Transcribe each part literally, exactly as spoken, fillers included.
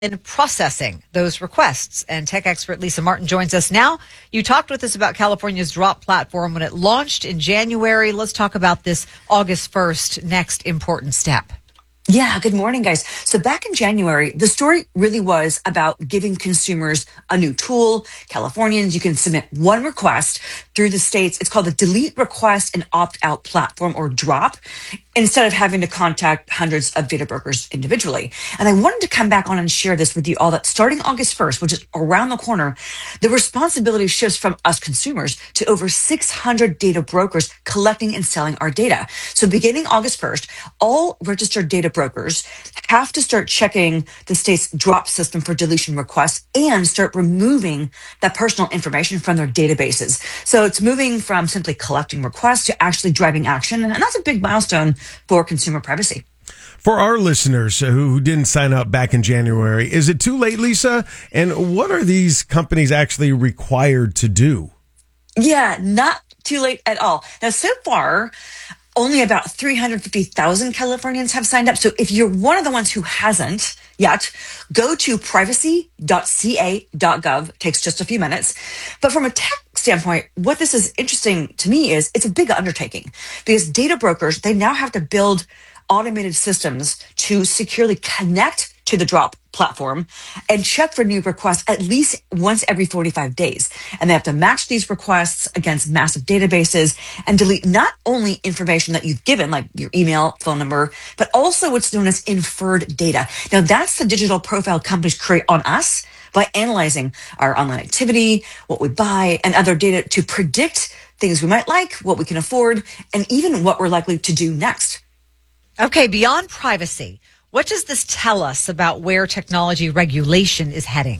in processing those requests. And tech expert Lisa Martin joins us now. You talked with us about California's Drop platform when it launched in January. Let's talk about this August first next important step. Yeah, good morning, guys. So back in January, the story really was about giving consumers a new tool. Californians, you can submit one request through the states. It's called the Delete Request and Opt-out Platform, or DROP, instead of having to contact hundreds of data brokers individually. And I wanted to come back on and share this with you all, that starting August first, which is around the corner, the responsibility shifts from us consumers to over six hundred data brokers collecting and selling our data. So beginning August first, all registered data brokers have to start checking the state's drop system for deletion requests and start removing that personal information from their databases. So it's moving from simply collecting requests to actually driving action. And that's a big milestone for consumer privacy. For our listeners who didn't sign up back in January, is it too late, Lisa? And what are these companies actually required to do? Yeah, not too late at all. Now, so far, only about three hundred fifty thousand Californians have signed up. So if you're one of the ones who hasn't yet, go to privacy dot c a dot gov. It takes just a few minutes. But from a tech standpoint, what this is interesting to me is it's a big undertaking, because data brokers, they now have to build automated systems to securely connect to the Drop platform and check for new requests at least once every forty-five days. And they have to match these requests against massive databases and delete not only information that you've given, like your email, phone number, but also what's known as inferred data. Now, that's the digital profile companies create on us by analyzing our online activity, what we buy, and other data to predict things we might like, what we can afford, and even what we're likely to do next. Okay, beyond privacy, what does this tell us about where technology regulation is heading?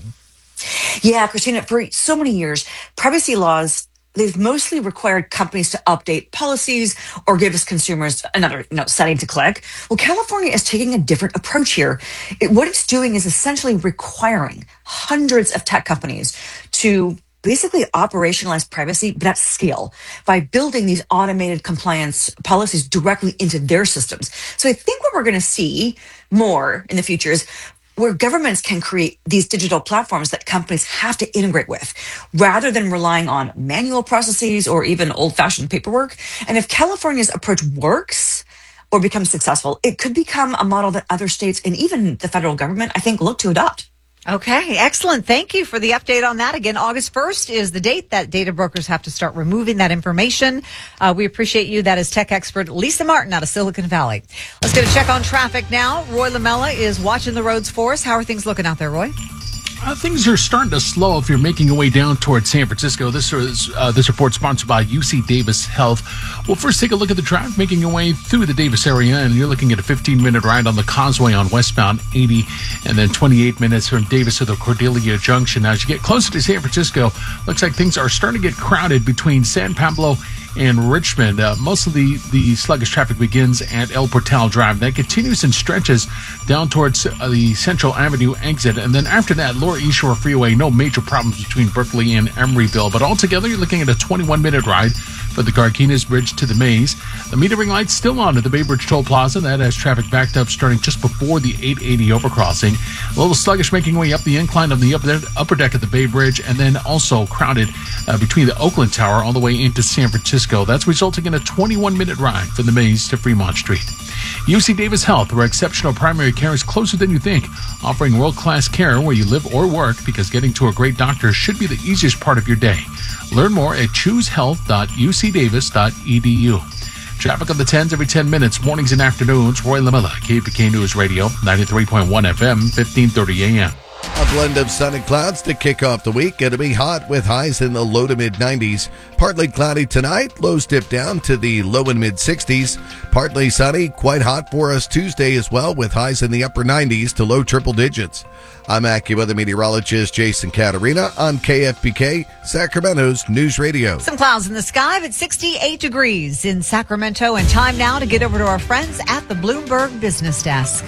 Yeah, Christina, for so many years, privacy laws, they've mostly required companies to update policies or give us consumers another you know, setting to click. Well, California is taking a different approach here. It, what it's doing is essentially requiring hundreds of tech companies to basically operationalize privacy, but at scale, by building these automated compliance policies directly into their systems. So I think what we're going to see more in the future is where governments can create these digital platforms that companies have to integrate with, rather than relying on manual processes or even old-fashioned paperwork. And if California's approach works or becomes successful, it could become a model that other states and even the federal government, I think, look to adopt. Okay, excellent. Thank you for the update on that. Again, August first is the date that data brokers have to start removing that information. Uh, we appreciate you. That is tech expert Lisa Martin out of Silicon Valley. Let's get a check on traffic now. Roy Lamella is watching the roads for us. How are things looking out there, Roy? Uh, things are starting to slow if you're making your way down towards San Francisco. This is uh, this report sponsored by U C Davis Health. Well, first take a look at the traffic making your way through the Davis area, and you're looking at a fifteen-minute ride on the Causeway on westbound eighty, and then twenty-eight minutes from Davis to the Cordelia Junction. Now, as you get closer to San Francisco, looks like things are starting to get crowded between San Pablo and Richmond. Uh, most of the, the sluggish traffic begins at El Portal Drive. That continues and stretches down towards uh, the Central Avenue exit. And then after that, Lower East Shore Freeway, no major problems between Berkeley and Emeryville. But altogether, you're looking at a twenty-one-minute ride for the Carquinez Bridge to the Maze. The metering light's still on at the Bay Bridge Toll Plaza. That has traffic backed up starting just before the eight eighty overcrossing. A little sluggish making way up the incline of the upper, upper deck of the Bay Bridge, and then also crowded uh, between the Oakland Tower all the way into San Francisco. That's resulting in a twenty-one-minute ride from the Maze to Fremont Street. U C Davis Health, where exceptional primary care is closer than you think, offering world-class care where you live or work, because getting to a great doctor should be the easiest part of your day. Learn more at choose health dot u c davis dot e d u. Traffic on the tens every ten minutes, mornings and afternoons. Roy Lamella, K P K News Radio, ninety-three point one F M, fifteen thirty A M. A blend of sun and clouds to kick off the week. It'll be hot with highs in the low to mid nineties. Partly cloudy tonight. Lows dip down to the low and mid sixties. Partly sunny. Quite hot for us Tuesday as well, with highs in the upper nineties to low triple digits. I'm AccuWeather meteorologist Jason Caterina on K F B K, Sacramento's News Radio. Some clouds in the sky, but sixty-eight degrees in Sacramento. And time now to get over to our friends at the Bloomberg Business Desk.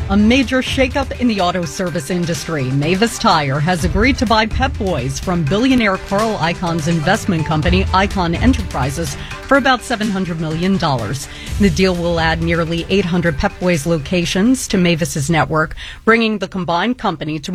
A major shakeup in the auto service industry. Mavis Tire has agreed to buy Pep Boys from billionaire Carl Icahn's investment company, Icahn Enterprises, for about seven hundred million dollars. The deal will add nearly eight hundred Pep Boys locations to Mavis's network, bringing the combined company to